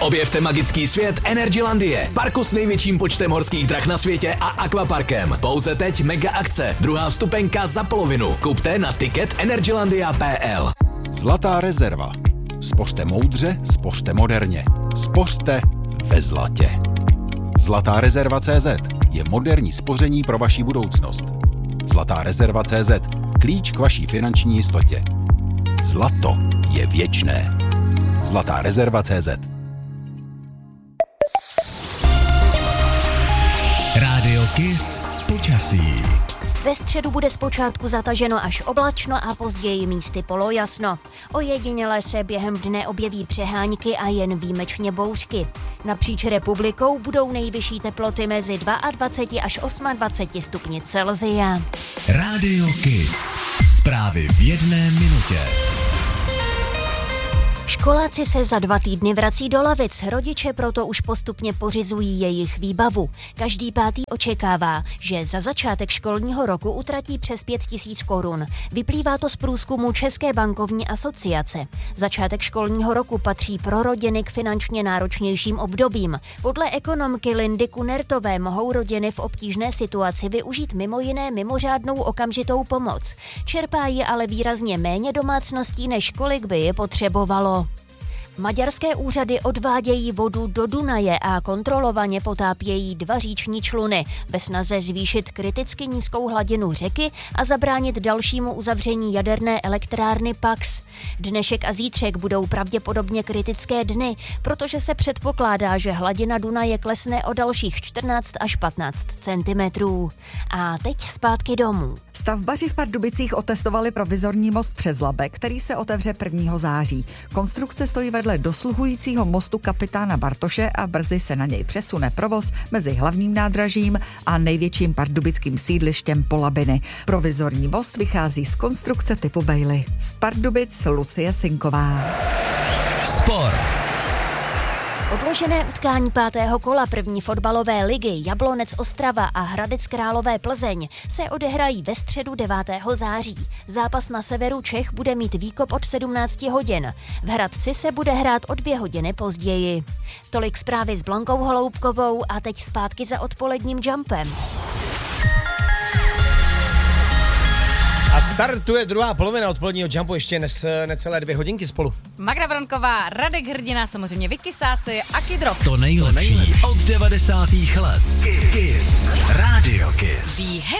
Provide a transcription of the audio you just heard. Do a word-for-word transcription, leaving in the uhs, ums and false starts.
Objevte magický svět Energylandie, parku s největším počtem horských drah na světě a akvaparkem. Pouze teď mega akce, druhá vstupenka za polovinu. Kupte na ticket energylandia tečka p l. Zlatá rezerva. Spořte moudře, spořte moderně. Spořte ve zlatě. Zlatá rezerva tečka cé zet je moderní spoření pro vaši budoucnost. Zlatá rezerva tečka cé zet. Klíč k vaší finanční jistotě. Zlato je věčné. Zlatá rezerva tečka cé zet. Rádio Kiss počasí. Ve středu bude zpočátku zataženo až oblačno a později místy polojasno. Ojediněle se během dne objeví přehánky a jen výjimečně bouřky. Napříč republikou budou nejvyšší teploty mezi dvacet dva až dvacet osm stupni Celsia. Rádio Kiss. Zprávy v jedné minutě. Školáci se za dva týdny vrací do lavic, rodiče proto už postupně pořizují jejich výbavu. Každý pátý očekává, že za začátek školního roku utratí přes pět tisíc korun. Vyplývá to z průzkumu České bankovní asociace. Začátek školního roku patří pro rodiny k finančně náročnějším obdobím. Podle ekonomky Lindy Kunertové mohou rodiny v obtížné situaci využít mimo jiné mimořádnou okamžitou pomoc. Čerpá ji ale výrazně méně domácností, než kolik by je potřebovalo. Maďarské úřady odvádějí vodu do Dunaje a kontrolovaně potápějí dva říční čluny ve snaze zvýšit kriticky nízkou hladinu řeky a zabránit dalšímu uzavření jaderné elektrárny Pax. Dnešek a zítřek budou pravděpodobně kritické dny, protože se předpokládá, že hladina Dunaje klesne o dalších čtrnáct až patnáct centimetrů. A teď zpátky domů. Stavbaři v Pardubicích otestovali provizorní most přes Labe, který se otevře prvního září. Konstrukce stojí vedle dosluhujícího mostu kapitána Bartoše a brzy se na něj přesune provoz mezi hlavním nádražím a největším pardubickým sídlištěm Polabiny. Provizorní most vychází z konstrukce typu Bailey. Z Pardubic Lucie Sinková. Sport. Odložené utkání pátého kola první fotbalové ligy Jablonec Ostrava a Hradec Králové Plzeň se odehrají ve středu devátého září. Zápas na severu Čech bude mít výkop od sedmnáct hodin. V Hradci se bude hrát o dvě hodiny později. Tolik zprávy s Blankou Holoubkovou a teď zpátky za odpoledním jumpem. A startuje druhá polovina odpoledního jumpu, ještě nes, necelé dvě hodinky spolu. Magda Vronková, Radek Hrdina, samozřejmě Vicky Sáci a Kidrov. To nejlepší od devadesátých let. Kiss. Rádio Kiss.